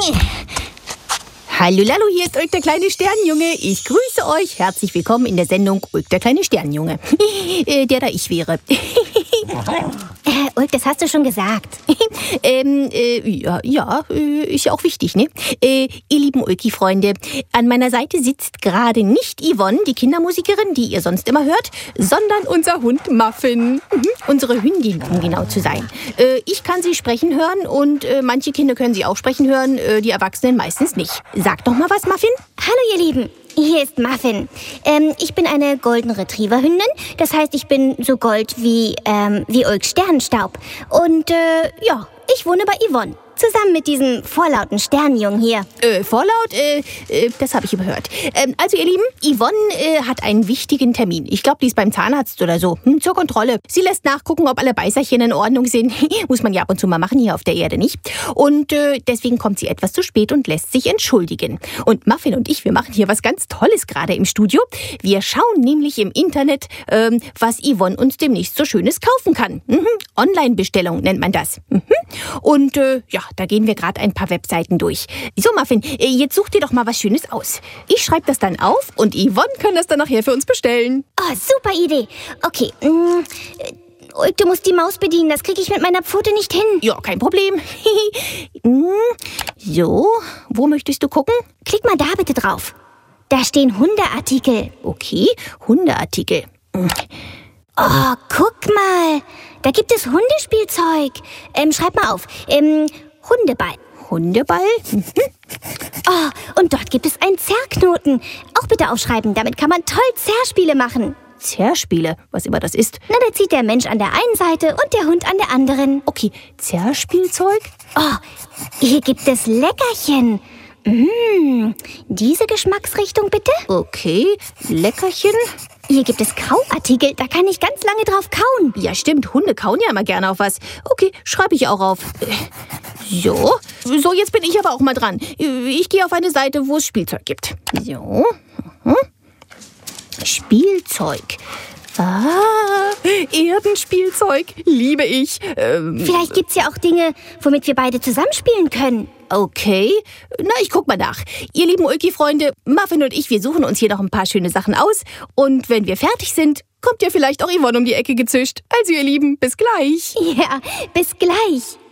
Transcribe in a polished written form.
Hallo, Lalo, hier ist Ulk, der kleine Sternenjunge. Ich grüße euch. Herzlich willkommen in der Sendung Ulk, der kleine Sternenjunge. Der da ich wäre. Ulk, das hast du schon gesagt. Ja, ist ja auch wichtig, ne? Ihr lieben Ulki-Freunde, an meiner Seite sitzt gerade nicht Yvonne, die Kindermusikerin, die ihr sonst immer hört, sondern unser Hund Muffin. Unsere Hündin, um genau zu sein. Ich kann sie sprechen hören und manche Kinder können sie auch sprechen hören, die Erwachsenen meistens nicht. Sag doch mal was, Muffin. Hallo, ihr Lieben. Hier ist Muffin. Ich bin eine Golden Retriever Hündin. Das heißt, ich bin so gold wie Ulks Sternenstaub. Und ich wohne bei Yvonne. Zusammen mit diesem vorlauten Sternenjungen hier. Vorlaut? Das habe ich überhört. Also ihr Lieben, Yvonne hat einen wichtigen Termin. Ich glaube, die ist beim Zahnarzt oder so. Zur Kontrolle. Sie lässt nachgucken, ob alle Beißerchen in Ordnung sind. Muss man ja ab und zu mal machen, hier auf der Erde nicht. Und deswegen kommt sie etwas zu spät und lässt sich entschuldigen. Und Muffin und ich, wir machen hier was ganz Tolles gerade im Studio. Wir schauen nämlich im Internet, was Yvonne uns demnächst so Schönes kaufen kann. Online-Bestellung nennt man das. Und da gehen wir gerade ein paar Webseiten durch. So, Muffin, jetzt such dir doch mal was Schönes aus. Ich schreibe das dann auf und Yvonne kann das dann nachher für uns bestellen. Oh, super Idee. Okay, Ulk, du musst die Maus bedienen. Das kriege ich mit meiner Pfote nicht hin. Ja, kein Problem. So, wo möchtest du gucken? Klick mal da bitte drauf. Da stehen Hundeartikel. Okay, Hundeartikel. Oh, guck mal. Da gibt es Hundespielzeug. Schreib mal auf. Hundeball. Hundeball? Oh, und dort gibt es einen Zerrknoten. Auch bitte aufschreiben. Damit kann man toll Zerrspiele machen. Zerrspiele? Was immer das ist. Na, da zieht der Mensch an der einen Seite und der Hund an der anderen. Okay, Zerrspielzeug? Oh, hier gibt es Leckerchen. Diese Geschmacksrichtung bitte? Okay, Leckerchen. Hier gibt es Kauartikel, da kann ich ganz lange drauf kauen. Ja, stimmt, Hunde kauen ja immer gerne auf was. Okay, schreibe ich auch auf. So, jetzt bin ich aber auch mal dran. Ich gehe auf eine Seite, wo es Spielzeug gibt. So. Spielzeug. Erdenspielzeug. Liebe ich. Vielleicht gibt's ja auch Dinge, womit wir beide zusammenspielen können. Okay. Na, ich guck mal nach. Ihr lieben Ulki-Freunde, Muffin und ich, wir suchen uns hier noch ein paar schöne Sachen aus. Und wenn wir fertig sind, kommt ja vielleicht auch Yvonne um die Ecke gezischt. Also ihr Lieben, bis gleich. Ja, bis gleich.